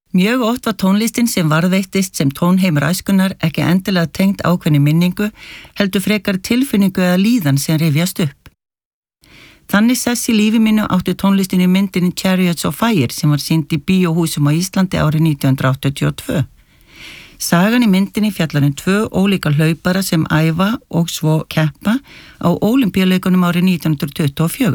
Mjög oft var tónlistin sem varðveittist sem tónheimur æskunnar ekki endilega tengt ákveðni minningu, heldur frekar tilfinningu eða líðan sem rifjast upp. Þannig sess í lífi mínu átti tónlistin í myndinni Chariots of Fire sem var sýnd í bíóhúsum á Íslandi árið 1982. Sagan í myndinni fjallar um 2 ólíka hlaupara sem æfa og svo keppa á Ólympíuleikunum árið 1924.